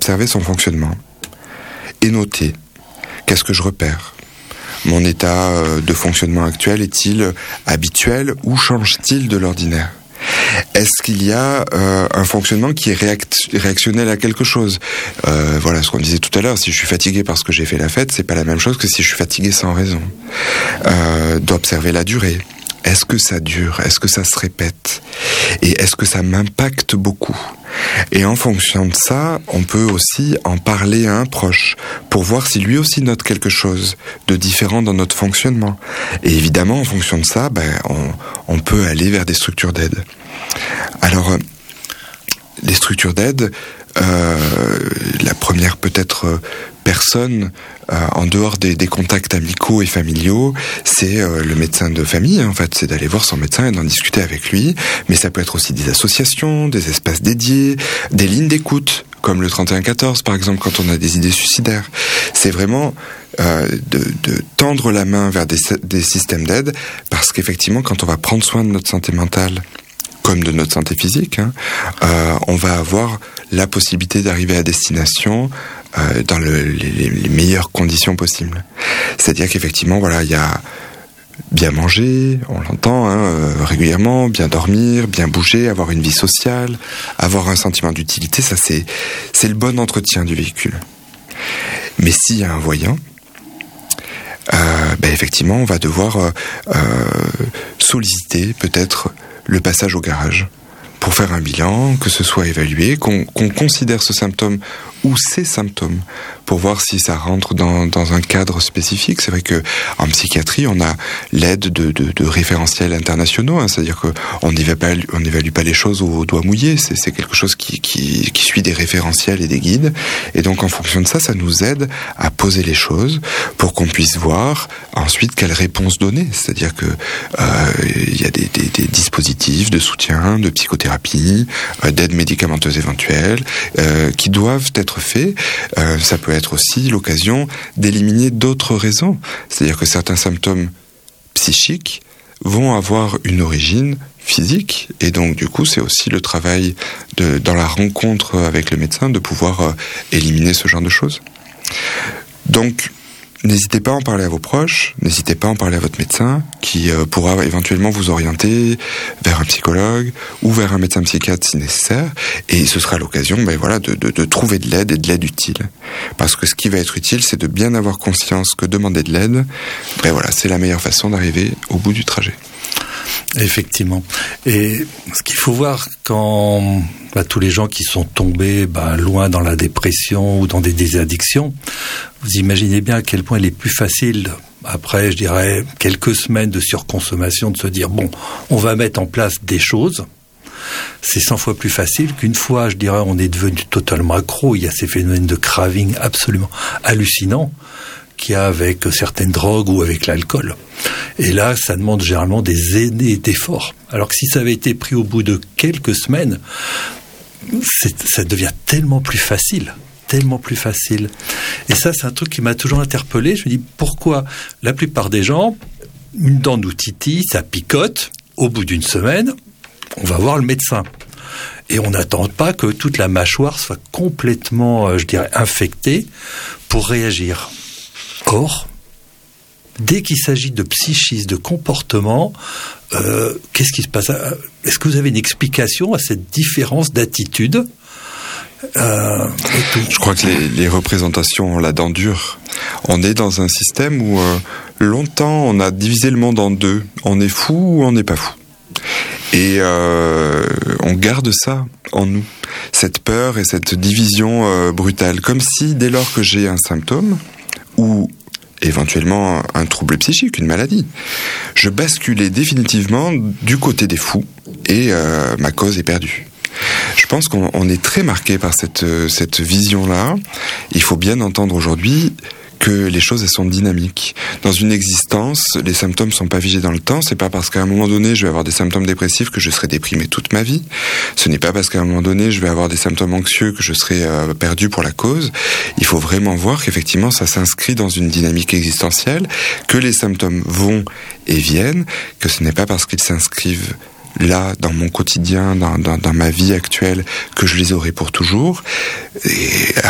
observer son fonctionnement et noter qu'est-ce que je repère. Mon état de fonctionnement actuel est-il habituel ou change-t-il de l'ordinaire ? Est-ce qu'il y a un fonctionnement qui est réactionnel à quelque chose ? Voilà ce qu'on disait tout à l'heure, si je suis fatigué parce que j'ai fait la fête, c'est pas la même chose que si je suis fatigué sans raison. D'observer la durée. Est-ce que ça dure ? Est-ce que ça se répète ? Et est-ce que ça m'impacte beaucoup ? Et en fonction de ça, on peut aussi en parler à un proche pour voir si lui aussi note quelque chose de différent dans notre fonctionnement. Et évidemment, en fonction de ça, on peut aller vers des structures d'aide. Alors, les structures d'aide, la première peut-être personne en dehors des contacts amicaux et familiaux, c'est le médecin de famille. En fait, c'est d'aller voir son médecin et d'en discuter avec lui. Mais ça peut être aussi des associations, des espaces dédiés, des lignes d'écoute, comme le 3114 par exemple, quand on a des idées suicidaires. C'est vraiment de tendre la main vers des systèmes d'aide, parce qu'effectivement, quand on va prendre soin de notre santé mentale, comme de notre santé physique, on va avoir la possibilité d'arriver à destination dans les meilleures conditions possibles. C'est-à-dire qu'effectivement, voilà, il y a bien manger, on l'entend régulièrement, bien dormir, bien bouger, avoir une vie sociale, avoir un sentiment d'utilité, ça c'est le bon entretien du véhicule. Mais s'il y a un voyant, effectivement, on va devoir solliciter peut-être le passage au garage pour faire un bilan, que ce soit évalué, qu'on considère ce symptôme ou ces symptômes pour voir si ça rentre dans un cadre spécifique. C'est vrai que en psychiatrie, on a l'aide de référentiels internationaux, c'est-à-dire qu'on n'évalue pas les choses au doigt mouillé. C'est quelque chose qui suit des référentiels et des guides. Et donc, en fonction de ça, ça nous aide à poser les choses pour qu'on puisse voir ensuite quelle réponse donner. C'est-à-dire que il y a des dispositifs de soutien, de psychothérapie, d'aide médicamenteuse éventuelle, qui doivent être faits. Ça peut être aussi l'occasion d'éliminer d'autres raisons. C'est-à-dire que certains symptômes psychiques vont avoir une origine physique, et donc du coup c'est aussi le travail dans la rencontre avec le médecin de pouvoir éliminer ce genre de choses. Donc n'hésitez pas à en parler à vos proches, n'hésitez pas à en parler à votre médecin qui pourra éventuellement vous orienter vers un psychologue ou vers un médecin psychiatre si nécessaire, et ce sera l'occasion de trouver de l'aide, et de l'aide utile. Parce que ce qui va être utile, c'est de bien avoir conscience que demander de l'aide, c'est la meilleure façon d'arriver au bout du trajet. Effectivement. Et ce qu'il faut voir quand tous les gens qui sont tombés loin dans la dépression ou dans des addictions, vous imaginez bien à quel point il est plus facile, après, je dirais, quelques semaines de surconsommation, de se dire, on va mettre en place des choses. C'est 100 fois plus facile qu'une fois, je dirais, on est devenu totalement accro. Il y a ces phénomènes de craving absolument hallucinants qu'il y a avec certaines drogues ou avec l'alcool. Et là, ça demande généralement des années d'efforts. Alors que si ça avait été pris au bout de quelques semaines, ça devient tellement plus facile. Et ça, c'est un truc qui m'a toujours interpellé. Je me dis, pourquoi la plupart des gens, une dent nous titille, ça picote, au bout d'une semaine, on va voir le médecin. Et on n'attend pas que toute la mâchoire soit complètement, infectée pour réagir. Or, dès qu'il s'agit de psychisme, de comportement, qu'est-ce qui se passe ? Est-ce que vous avez une explication à cette différence d'attitude ? Je crois que les représentations ont la dent dure. On est dans un système où longtemps on a divisé le monde en deux. On est fou ou on n'est pas fou. Et on garde ça en nous, cette peur et cette division brutale. Comme si dès lors que j'ai un symptôme ou éventuellement un trouble psychique, une maladie, je basculais définitivement du côté des fous et ma cause est perdue. Je pense qu'on est très marqué par cette vision-là. Il faut bien entendre aujourd'hui que les choses, elles sont dynamiques. Dans une existence, les symptômes sont pas figés dans le temps. C'est pas parce qu'à un moment donné, je vais avoir des symptômes dépressifs que je serai déprimé toute ma vie. Ce n'est pas parce qu'à un moment donné, je vais avoir des symptômes anxieux que je serai perdu pour la cause. Il faut vraiment voir qu'effectivement, ça s'inscrit dans une dynamique existentielle, que les symptômes vont et viennent, que ce n'est pas parce qu'ils s'inscrivent là, dans mon quotidien, dans ma vie actuelle, que je les aurai pour toujours. Et